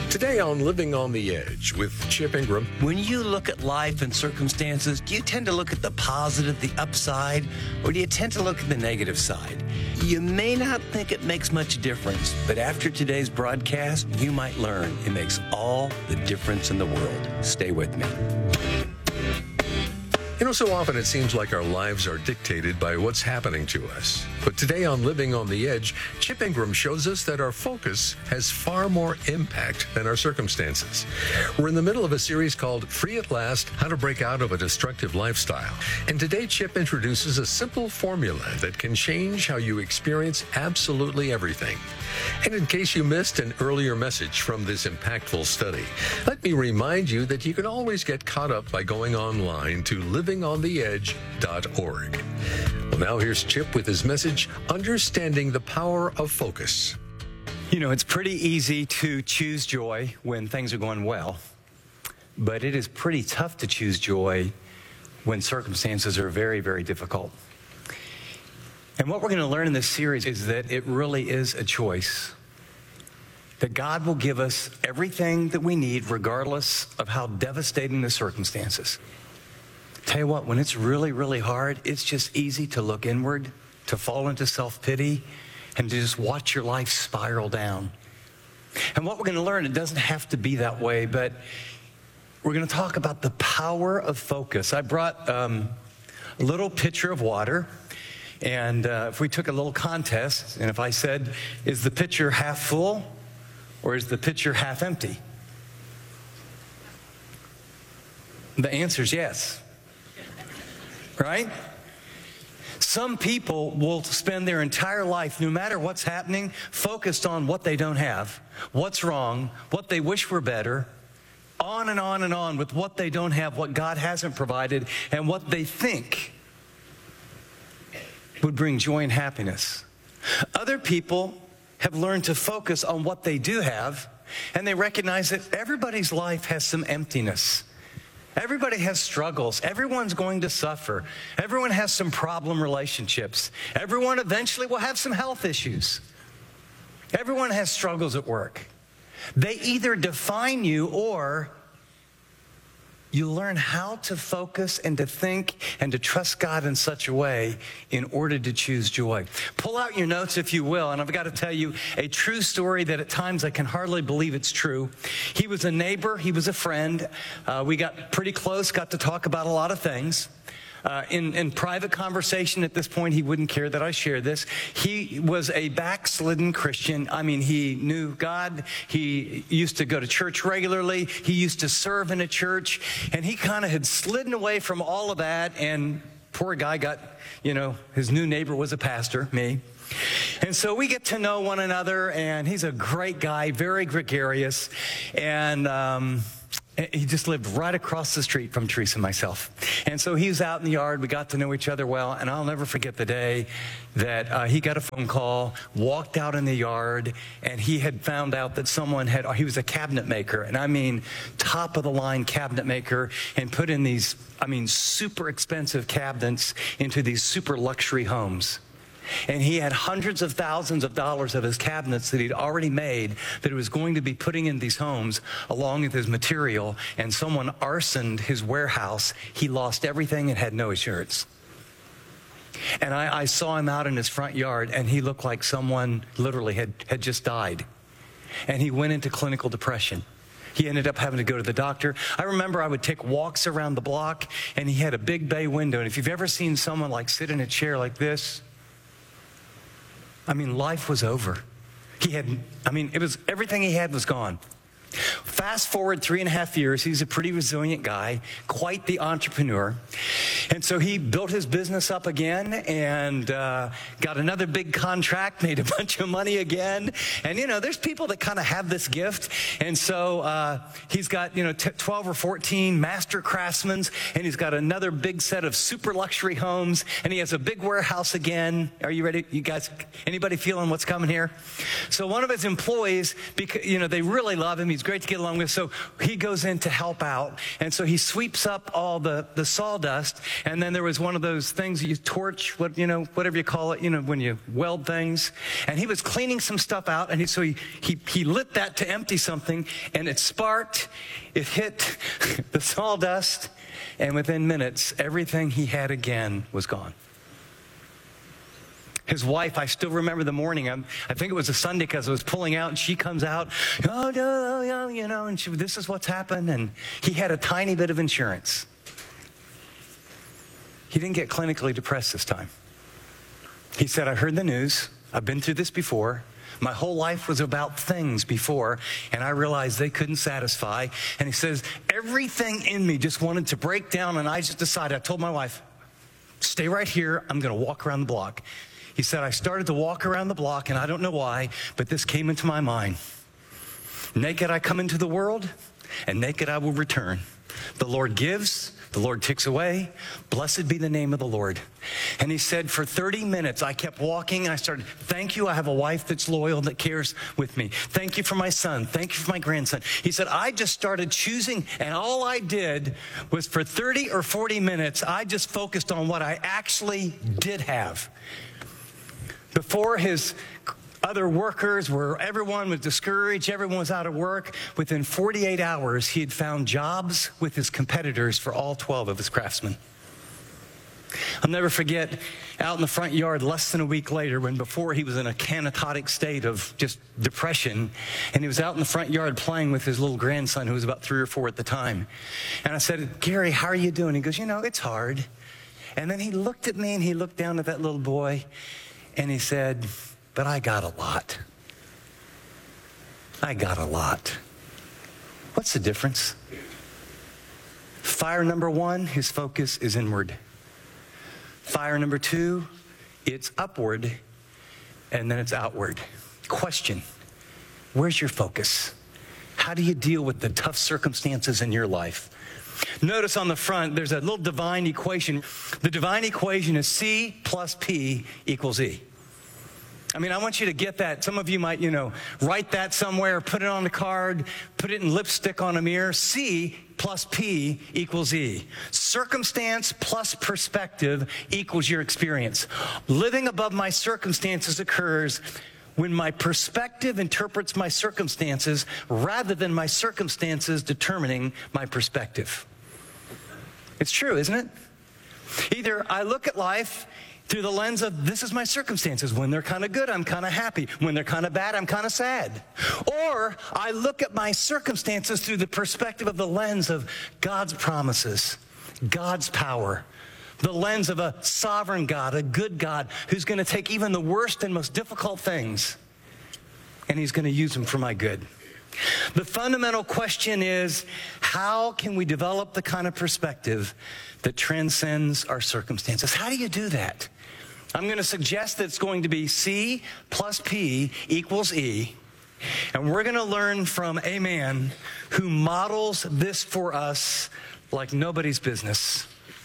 Today on Living on the Edge with Chip Ingram. When you look at life and circumstances, do you tend to look at the positive, the upside, or do you tend to look at the negative side? You may not think it makes much difference, but after today's broadcast, you might learn it makes all the difference in the world. Stay with me. You know, so often it seems like our lives are dictated by what's happening to us. But today on Living on the Edge, Chip Ingram shows us that our focus has far more impact than our circumstances. We're in the middle of a series called Free at Last, How to Break Out of a Destructive Lifestyle. And today, Chip introduces a simple formula that can change how you experience absolutely everything. And in case you missed an earlier message from this impactful study, let me remind you that you can always get caught up by going online to livingontheedge.org. Well, now here's Chip with his message, Understanding the Power of Focus. You know, it's pretty easy to choose joy when things are going well, but it is pretty tough to choose joy when circumstances are very, very difficult. And what we're going to learn in this series is that it really is a choice. That God will give us everything that we need regardless of how devastating the circumstances. Tell you what, when it's really, really hard, it's just easy to look inward, to fall into self-pity, and to just watch your life spiral down. And what we're going to learn, it doesn't have to be that way, but we're going to talk about the power of focus. I brought a little pitcher of water. And if we took a little contest, and if I said, is the pitcher half full or is the pitcher half empty? The answer is yes. Right? Some people will spend their entire life, no matter what's happening, focused on what they don't have, what's wrong, what they wish were better, on and on and on with what they don't have, what God hasn't provided, and what they think would bring joy and happiness. Other people have learned to focus on what they do have, and they recognize that everybody's life has some emptiness. Everybody has struggles. Everyone's going to suffer. Everyone has some problem relationships. Everyone eventually will have some health issues. Everyone has struggles at work. They either define you or you learn how to focus and to think and to trust God in such a way in order to choose joy. Pull out your notes, if you will, and I've got to tell you a true story that at times I can hardly believe it's true. He was a neighbor. He was a friend. We got pretty close, got to talk about a lot of things. In private conversation at this point, he wouldn't care that I share this. He was a backslidden Christian. I mean, he knew God. He used to go to church regularly. He used to serve in a church. And he kind of had slidden away from all of that. And poor guy got, his new neighbor was a pastor, me. And so we get to know one another. And he's a great guy, very gregarious. And he just lived right across the street from Teresa and myself. And so he was out in the yard. We got to know each other well. And I'll never forget the day that he got a phone call, walked out in the yard, and he had found out that he was a cabinet maker. And I mean, top of the line cabinet maker, and put in these, super expensive cabinets into these super luxury homes. And he had hundreds of thousands of dollars of his cabinets that he'd already made that he was going to be putting in these homes along with his material, and someone arsoned his warehouse. He lost everything and had no insurance. And I saw him out in his front yard, and he looked like someone literally had just died. And he went into clinical depression. He ended up having to go to the doctor. I remember I would take walks around the block, and he had a big bay window. And if you've ever seen someone sit in a chair like this, life was over. Everything he had was gone. Fast forward 3.5 years, he's a pretty resilient guy, quite the entrepreneur. And so he built his business up again and got another big contract, made a bunch of money again. And, there's people that kind of have this gift. And so he's got, 12 or 14 master craftsmen, and he's got another big set of super luxury homes, and he has a big warehouse again. Are you ready? You guys, anybody feeling what's coming here? So one of his employees, because, they really love him. He's great to get get along with. So he goes in to help out. And so he sweeps up all the sawdust. And then there was one of those things you torch, whatever you call it, when you weld things. And he was cleaning some stuff out. And so he lit that to empty something. And it sparked. It hit the sawdust. And within minutes, everything he had again was gone. His wife, I still remember the morning. I think it was a Sunday because I was pulling out, and she comes out, oh, no, and this is what's happened. And he had a tiny bit of insurance. He didn't get clinically depressed this time. He said, I heard the news. I've been through this before. My whole life was about things before, and I realized they couldn't satisfy. And he says, everything in me just wanted to break down, and I just decided, I told my wife, stay right here. I'm going to walk around the block. He said, I started to walk around the block, and I don't know why, but this came into my mind. Naked I come into the world, and naked I will return. The Lord gives, the Lord takes away. Blessed be the name of the Lord. And he said, for 30 minutes, I kept walking, and I started, thank you, I have a wife that's loyal, that cares with me. Thank you for my son. Thank you for my grandson. He said, I just started choosing, and all I did was for 30 or 40 minutes, I just focused on what I actually did have. Before his other workers everyone was discouraged, everyone was out of work, within 48 hours, he had found jobs with his competitors for all 12 of his craftsmen. I'll never forget out in the front yard less than a week later when before he was in a canatotic state of just depression, and he was out in the front yard playing with his little grandson who was about 3 or 4 at the time. And I said, Gary, how are you doing? He goes, it's hard. And then he looked at me and he looked down at that little boy. And he said, but I got a lot. I got a lot. What's the difference? Fire number 1, his focus is inward. Fire number 2, it's upward, and then it's outward. Question, where's your focus? How do you deal with the tough circumstances in your life? Notice on the front, there's a little divine equation. The divine equation is C plus P equals E. I want you to get that. Some of you might, write that somewhere, put it on a card, put it in lipstick on a mirror. C plus P equals E. Circumstance plus perspective equals your experience. Living above my circumstances occurs when my perspective interprets my circumstances rather than my circumstances determining my perspective. It's true, isn't it? Either I look at life through the lens of this is my circumstances. When they're kind of good, I'm kind of happy. When they're kind of bad, I'm kind of sad. Or I look at my circumstances through the perspective of the lens of God's promises, God's power, the lens of a sovereign God, a good God who's going to take even the worst and most difficult things and he's going to use them for my good. The fundamental question is, how can we develop the kind of perspective that transcends our circumstances? How do you do that? I'm going to suggest that it's going to be C plus P equals E. And we're going to learn from a man who models this for us like nobody's business.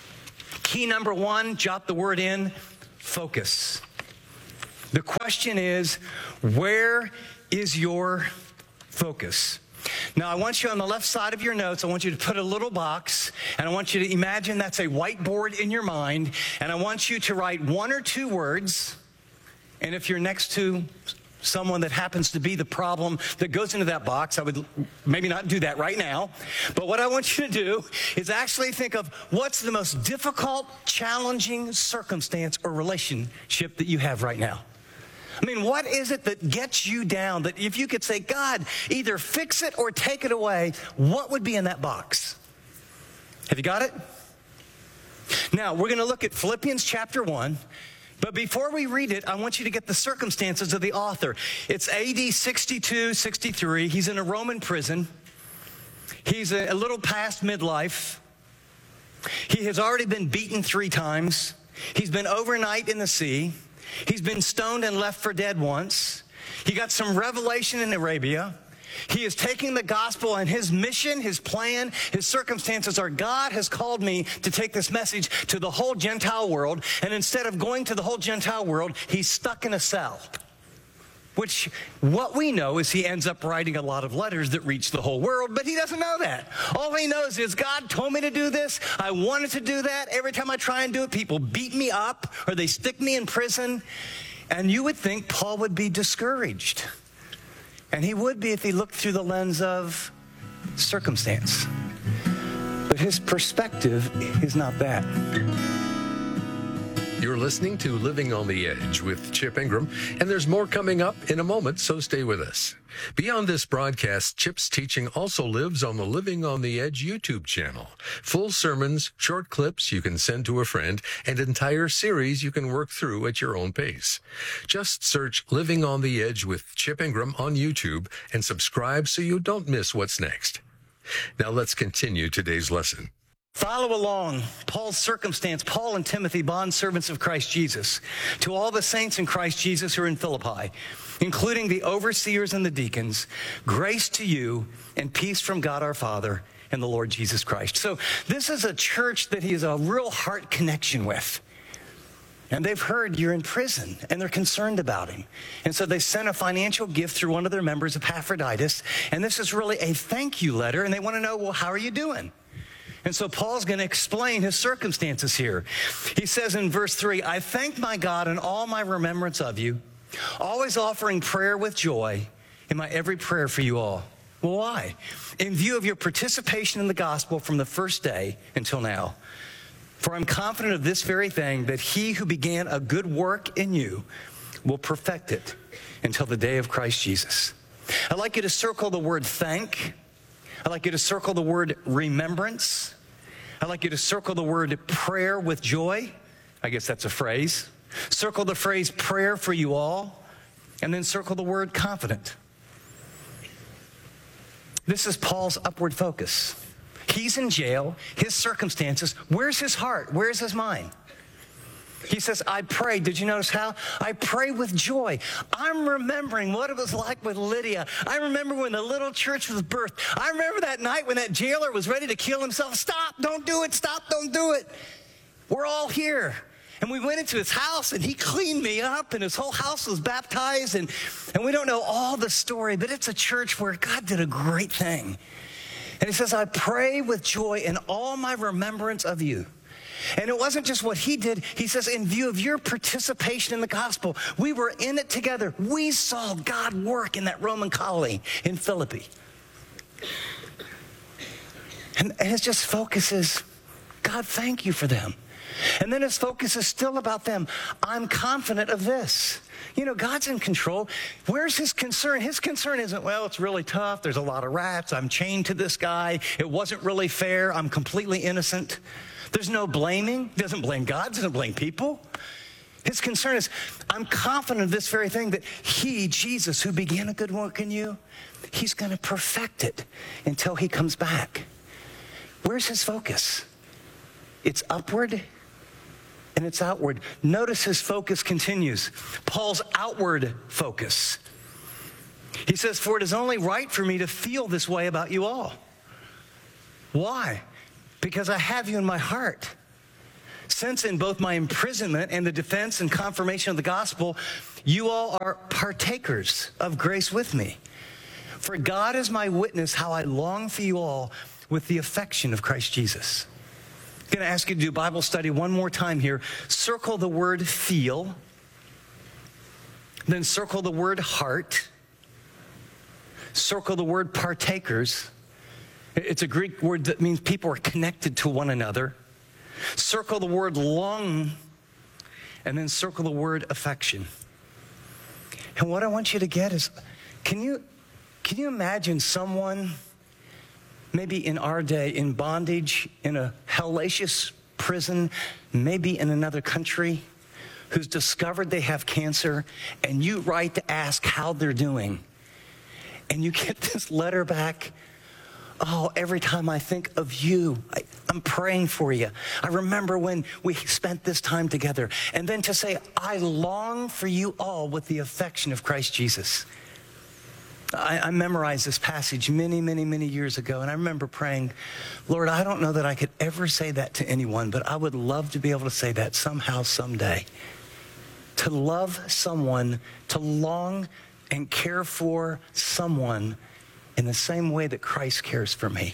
Key number 1, jot the word in, focus. The question is, where is your focus? Now, I want you on the left side of your notes, I want you to put a little box, and I want you to imagine that's a whiteboard in your mind, and I want you to write 1 or 2 words, and if you're next to someone that happens to be the problem that goes into that box, I would maybe not do that right now, but what I want you to do is actually think of what's the most difficult, challenging circumstance or relationship that you have right now. What is it that gets you down, that if you could say, God, either fix it or take it away, what would be in that box? Have you got it? Now, we're going to look at Philippians chapter 1, but before we read it, I want you to get the circumstances of the author. It's AD 62, 63. He's in a Roman prison. He's a little past midlife. He has already been beaten 3 times. He's been overnight in the sea. He's been stoned and left for dead once. He got some revelation in Arabia. He is taking the gospel, and his mission, his plan, his circumstances are, God has called me to take this message to the whole Gentile world. And instead of going to the whole Gentile world, he's stuck in a cell. which what we know is he ends up writing a lot of letters that reach the whole world, but he doesn't know that. All he knows is God told me to do this. I wanted to do that. Every time I try and do it, people beat me up or they stick me in prison. And you would think Paul would be discouraged. And he would be if he looked through the lens of circumstance. But his perspective is not that. You're listening to Living on the Edge with Chip Ingram, and there's more coming up in a moment, so stay with us. Beyond this broadcast, Chip's teaching also lives on the Living on the Edge YouTube channel. Full sermons, short clips you can send to a friend, and entire series you can work through at your own pace. Just search Living on the Edge with Chip Ingram on YouTube and subscribe so you don't miss what's next. Now let's continue today's lesson. Follow along Paul's circumstance, Paul and Timothy, bondservants of Christ Jesus, to all the saints in Christ Jesus who are in Philippi, including the overseers and the deacons, grace to you and peace from God our Father and the Lord Jesus Christ. So this is a church that he has a real heart connection with. And they've heard you're in prison, and they're concerned about him. And so they sent a financial gift through one of their members, Epaphroditus, and this is really a thank you letter, and they want to know, well, how are you doing? And so Paul's going to explain his circumstances here. He says in verse 3, I thank my God in all my remembrance of you, always offering prayer with joy in my every prayer for you all. Well, why? In view of your participation in the gospel from the first day until now. For I'm confident of this very thing, that he who began a good work in you will perfect it until the day of Christ Jesus. I'd like you to circle the word thank. I'd like you to circle the word remembrance. I'd like you to circle the word prayer with joy. I guess that's a phrase. Circle the phrase prayer for you all. And then circle the word confident. This is Paul's upward focus. He's in jail, his circumstances. Where's his heart? Where's his mind? He says, I pray. Did you notice how? I pray with joy. I'm remembering what it was like with Lydia. I remember when the little church was birthed. I remember that night when that jailer was ready to kill himself. Stop, don't do it. Stop, don't do it. We're all here. And we went into his house, and he cleaned me up, and his whole house was baptized. And we don't know all the story, but it's a church where God did a great thing. And he says, I pray with joy in all my remembrance of you. And it wasn't just what he did. He says, in view of your participation in the gospel, we were in it together. We saw God work in that Roman colony in Philippi. And his just focus is, God, thank you for them. And then his focus is still about them. I'm confident of this. You know, God's in control. Where's his concern? His concern isn't, well, it's really tough. There's a lot of rats. I'm chained to this guy. It wasn't really fair. I'm completely innocent. There's no blaming. He doesn't blame God. Doesn't blame people. His concern is, I'm confident of this very thing, that he, Jesus, who began a good work in you, he's going to perfect it until he comes back. Where's his focus? It's upward and it's outward. Notice his focus continues. Paul's outward focus. He says, for it is only right for me to feel this way about you all. Why? Because I have you in my heart. Since in both my imprisonment and the defense and confirmation of the gospel, you all are partakers of grace with me. For God is my witness how I long for you all with the affection of Christ Jesus. I'm going to ask you to do Bible study one more time here. Circle the word feel. Then circle the word heart. Circle the word partakers. It's a Greek word that means people are connected to one another. Circle the word long, and then circle the word affection. And what I want you to get is, can you imagine someone maybe in our day in bondage, in a hellacious prison, maybe in another country, who's discovered they have cancer, and you write to ask how they're doing, and you get this letter back, oh, every time I think of you, I'm praying for you. I remember when we spent this time together. And then to say, I long for you all with the affection of Christ Jesus. I memorized this passage many, many, many years ago, and I remember praying, Lord, I don't know that I could ever say that to anyone, but I would love to be able to say that somehow, someday. To love someone, to long and care for someone in the same way that Christ cares for me.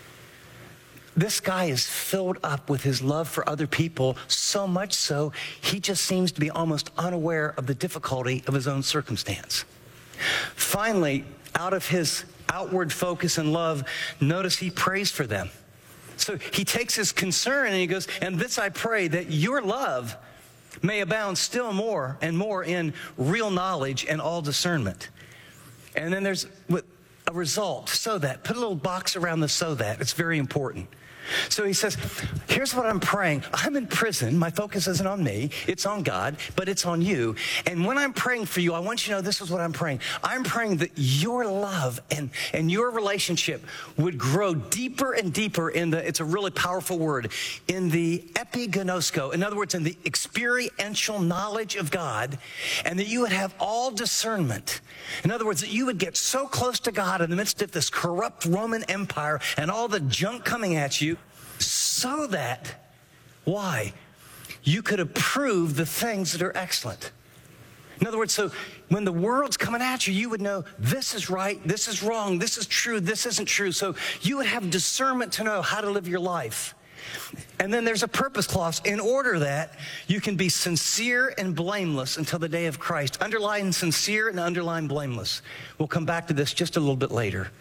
This guy is filled up with his love for other people, so much so he just seems to be almost unaware of the difficulty of his own circumstance. Finally, out of his outward focus and love, notice he prays for them. So he takes his concern and he goes, and this I pray, that your love may abound still more and more in real knowledge and all discernment. And then there's a result, so that. Put a little box around the so that. It's very important. So he says, here's what I'm praying. I'm in prison. My focus isn't on me. It's on God, but it's on you. And when I'm praying for you, I want you to know this is what I'm praying. I'm praying that your love and your relationship would grow deeper and deeper it's a really powerful word, in the epigenosko. In other words, in the experiential knowledge of God, and that you would have all discernment. In other words, that you would get so close to God in the midst of this corrupt Roman Empire and all the junk coming at you, so that, why? You could approve the things that are excellent. In other words, so when the world's coming at you, you would know this is right, this is wrong, this is true, this isn't true. So you would have discernment to know how to live your life. And then there's a purpose clause in order that you can be sincere and blameless until the day of Christ. Underline sincere and underline blameless. We'll come back to this just a little bit later.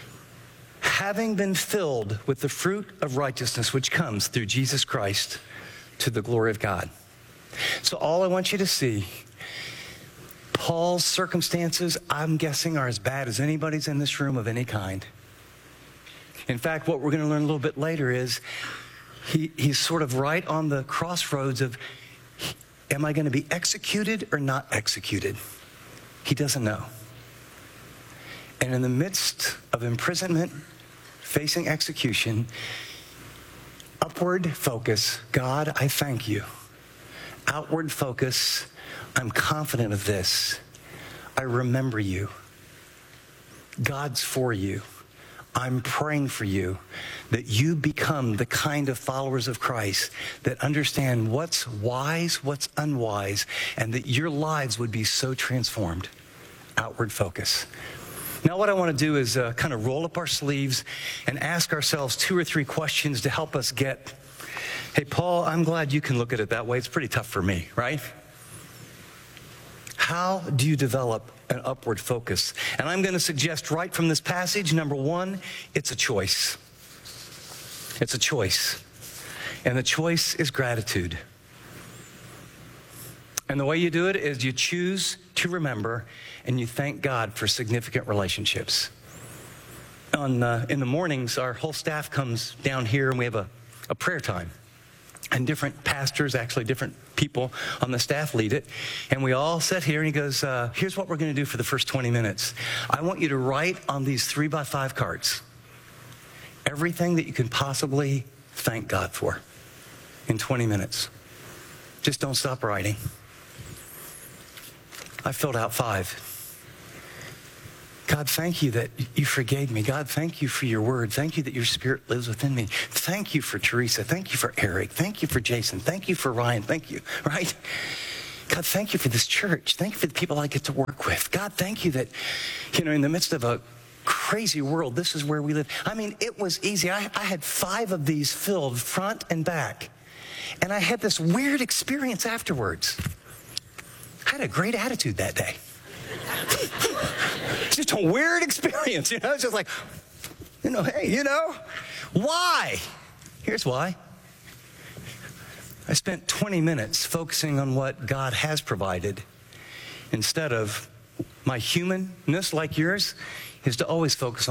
Having been filled with the fruit of righteousness which comes through Jesus Christ to the glory of God. So all I want you to see, Paul's circumstances, I'm guessing, are as bad as anybody's in this room of any kind. In fact, what we're going to learn a little bit later is he's sort of right on the crossroads of, am I going to be executed or not executed? He doesn't know. And in the midst of imprisonment, facing execution, upward focus, God, I thank you. Outward focus, I'm confident of this. I remember you. God's for you. I'm praying for you that you become the kind of followers of Christ that understand what's wise, what's unwise, and that your lives would be so transformed. Outward focus. Now what I want to do is kind of roll up our sleeves and ask ourselves 2 or 3 questions to help us get, hey, Paul, I'm glad you can look at it that way. It's pretty tough for me, right? How do you develop an upward focus? And I'm going to suggest right from this passage, number 1, it's a choice. It's a choice. And the choice is gratitude. And the way you do it is you choose to remember and you thank God for significant relationships. In the mornings, our whole staff comes down here and we have a prayer time. And different pastors, actually different people on the staff lead it. And we all sit here and he goes, here's what we're going to do for the first 20 minutes. I want you to write on these 3x5 cards everything that you can possibly thank God for in 20 minutes. Just don't stop writing. I filled out 5. God, thank you that you forgave me. God, thank you for your word. Thank you that your spirit lives within me. Thank you for Teresa. Thank you for Eric. Thank you for Jason. Thank you for Ryan. Thank you, right? God, thank you for this church. Thank you for the people I get to work with. God, thank you that, in the midst of a crazy world, this is where we live. I mean, it was easy. I had 5 of these filled front and back. And I had this weird experience afterwards. I had a great attitude that day. Just a weird experience, It's just like, hey, why? Here's why. I spent 20 minutes focusing on what God has provided instead of my humanness like yours is to always focus on